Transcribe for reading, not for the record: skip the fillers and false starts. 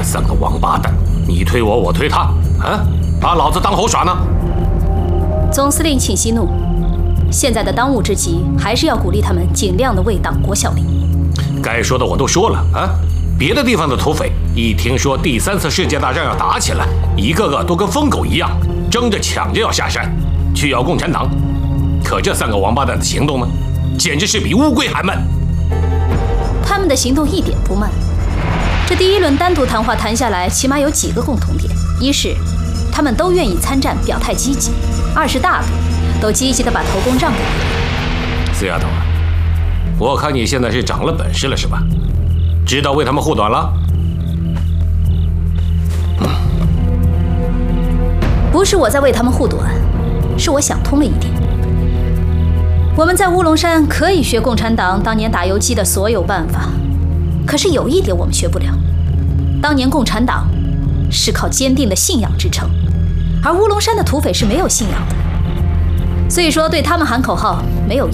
三个王八蛋，你推我，我推他，啊，把老子当猴耍呢？ 总司令，请息怒。现在的当务之急，还是要鼓励他们尽量的为党国效力。 该说的我都说了啊。别的地方的土匪一听说第3次世界大战要打起来，一个个都跟疯狗一样，争着抢着要下山去咬共产党。可这3个王八蛋的行动呢，简直是比乌龟还慢。 他们的行动一点不慢。这第1轮单独谈话谈下来，起码有几个共同点：一是他们都愿意参战，表态积极；二是大多都积极地把头功让给别人。 死丫头啊，我看你现在是长了本事了是吧？知道为他们护短了？ 不是我在为他们护短，是我想通了一点。我们在乌龙山可以学共产党当年打游击的所有办法，可是有一点我们学不了：当年共产党是靠坚定的信仰支撑，而乌龙山的土匪是没有信仰的，所以说对他们喊口号没有用。